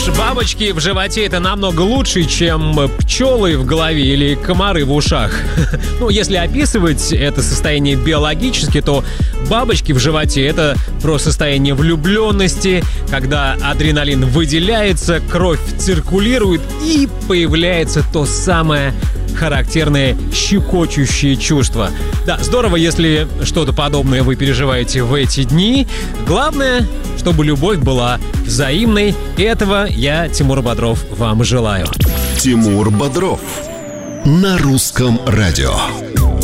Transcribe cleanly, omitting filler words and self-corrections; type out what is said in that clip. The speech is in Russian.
бабочки в животе — это намного лучше, чем пчелы в голове или комары в ушах. Ну, если описывать это состояние биологически, то бабочки в животе — это про состояние влюбленности, когда адреналин выделяется, кровь циркулирует и появляется то самое характерное щекочущее чувство. Да, здорово, если что-то подобное вы переживаете в эти дни. Главное, чтобы любовь была взаимной. И этого я, Тимур Бодров, вам желаю. Тимур Бодров на Русском радио.